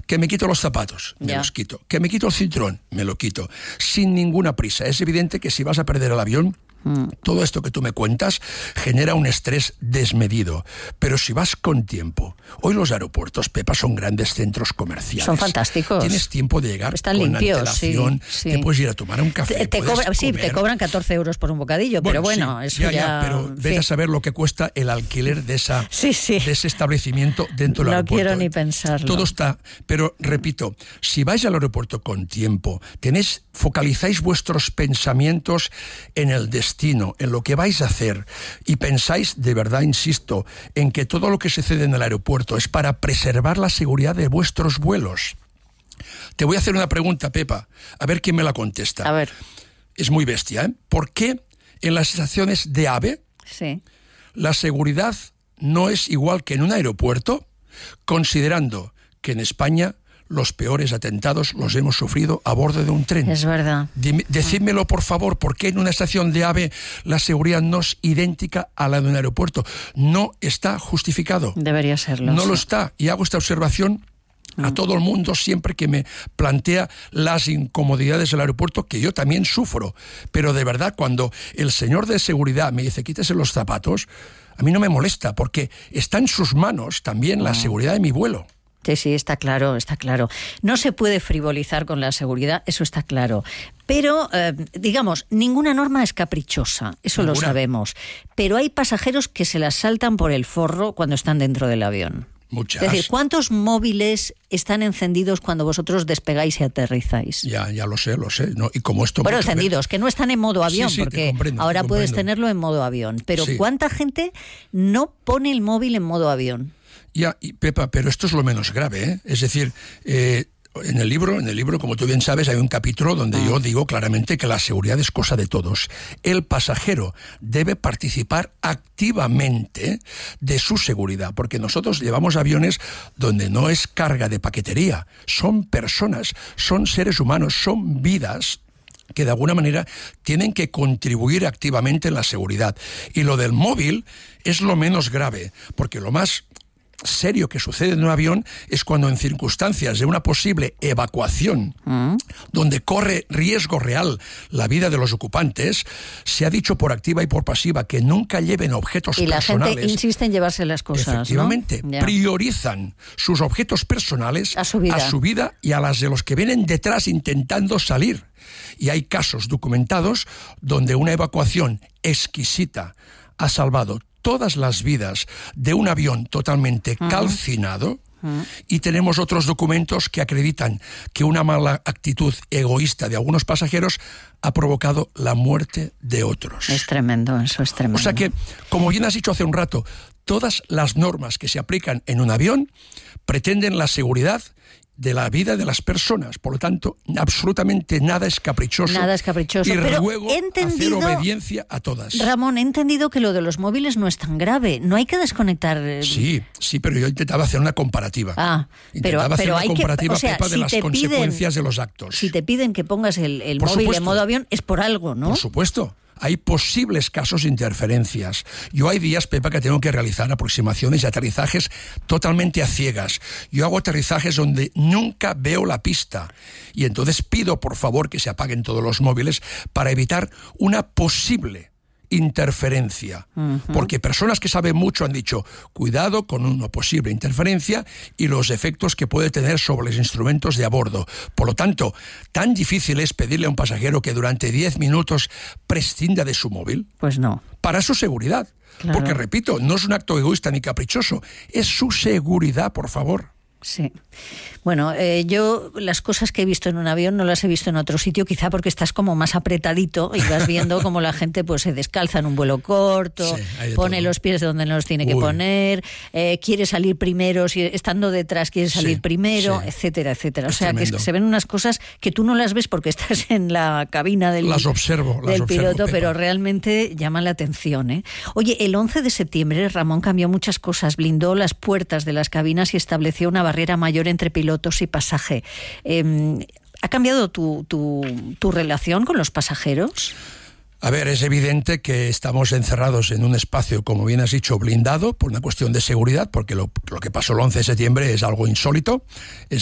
Que me quito los zapatos, me los quito. Que me quito el cinturón, me lo quito. Sin ninguna prisa. Es evidente que si vas a perder el avión, todo esto que tú me cuentas genera un estrés desmedido. Pero si vas con tiempo, hoy los aeropuertos, Pepa, son grandes centros comerciales. Son fantásticos. Tienes tiempo de llegar. Están con limpios, antelación. sí. Te puedes ir a tomar un café. Te cobran 14 euros por un bocadillo, pero bueno, sí, eso ya... pero vete a saber lo que cuesta el alquiler de de ese establecimiento dentro del aeropuerto. No quiero ni pensarlo. Todo está... Pero, repito, si vais al aeropuerto con tiempo, focalizáis vuestros pensamientos en el destino, en lo que vais a hacer, y pensáis, de verdad, insisto, en que todo lo que sucede en el aeropuerto es para preservar la seguridad de vuestros vuelos. Te voy a hacer una pregunta, Pepa, a ver quién me la contesta. A ver. Es muy bestia, ¿eh? ¿Por qué en las estaciones de AVE la seguridad no es igual que en un aeropuerto, considerando que en España los peores atentados los hemos sufrido a bordo de un tren? Es verdad. Decídmelo, por favor, ¿por qué en una estación de AVE la seguridad no es idéntica a la de un aeropuerto? No está justificado. Debería serlo. No lo está. Y hago esta observación a todo el mundo siempre que me plantea las incomodidades del aeropuerto, que yo también sufro. Pero de verdad, cuando el señor de seguridad me dice quítese los zapatos, a mí no me molesta, porque está en sus manos también la seguridad de mi vuelo. Sí, está claro, está claro. No se puede frivolizar con la seguridad, eso está claro. Pero, digamos, ninguna norma es caprichosa, eso lo sabemos. Pero hay pasajeros que se las saltan por el forro cuando están dentro del avión. Muchas. Es decir, ¿cuántos móviles están encendidos cuando vosotros despegáis y aterrizáis? Ya lo sé. No, y como esto... Bueno, encendidos, que no están en modo avión, sí, porque ahora te puedes comprendo. tenerlo en modo avión. Pero Sí. ¿cuánta gente no pone el móvil en modo avión? Ya, y Pepa, pero esto es lo menos grave, ¿eh? Es decir, en el libro, como tú bien sabes, hay un capítulo donde yo digo claramente que la seguridad es cosa de todos. El pasajero debe participar activamente de su seguridad, porque nosotros llevamos aviones donde no es carga de paquetería, son personas, son seres humanos, son vidas que de alguna manera tienen que contribuir activamente en la seguridad. Y lo del móvil es lo menos grave, porque lo más serio que sucede en un avión es cuando en circunstancias de una posible evacuación donde corre riesgo real la vida de los ocupantes, se ha dicho por activa y por pasiva que nunca lleven objetos personales. Y la gente insiste en llevarse las cosas, efectivamente, ¿no? Priorizan sus objetos personales a su vida y a las de los que vienen detrás intentando salir. Y hay casos documentados donde una evacuación exquisita ha salvado todas las vidas de un avión totalmente calcinado, y tenemos otros documentos que acreditan que una mala actitud egoísta de algunos pasajeros ha provocado la muerte de otros. Es tremendo, eso es tremendo. O sea que, como bien has dicho hace un rato, todas las normas que se aplican en un avión pretenden la seguridad de la vida de las personas. Por lo tanto, absolutamente nada es caprichoso. Nada es caprichoso. Y pero luego hacer obediencia a todas. Ramón, he entendido que lo de los móviles no es tan grave. No hay que desconectar... Sí, pero yo intentaba hacer una comparativa. Intentaba hacer una comparativa, Pepa, de las consecuencias de los actos. Si te piden que pongas el móvil supuesto. en modo avión, es por algo, ¿no? Por supuesto. Hay posibles casos de interferencias. Yo hay días, Pepa, que tengo que realizar aproximaciones y aterrizajes totalmente a ciegas. Yo hago aterrizajes donde nunca veo la pista. Y entonces pido, por favor, que se apaguen todos los móviles para evitar una posible interferencia. Porque personas que saben mucho han dicho, cuidado con una posible interferencia y los efectos que puede tener sobre los instrumentos de a bordo. Por lo tanto, tan difícil es pedirle a un pasajero que durante 10 minutos prescinda de su móvil. Pues no. Para su seguridad. Claro. Porque, repito, no es un acto egoísta ni caprichoso, es su seguridad, por favor. Sí. Bueno, yo las cosas que he visto en un avión no las he visto en otro sitio, quizá porque estás como más apretadito y vas viendo cómo la gente pues se descalza en un vuelo corto, pone los pies donde no los tiene que poner, quiere salir primero, si estando detrás quiere salir primero, etcétera, etcétera. O sea, que se ven unas cosas que tú no las ves porque estás en la cabina del piloto, pero realmente llaman la atención, ¿eh? Oye, el 11 de septiembre Ramón cambió muchas cosas, blindó las puertas de las cabinas y estableció una barrera mayor entre pilotos y pasaje. ¿Ha cambiado tu relación con los pasajeros? A ver, es evidente que estamos encerrados en un espacio, como bien has dicho, blindado por una cuestión de seguridad, porque lo que pasó el 11 de septiembre es algo insólito, es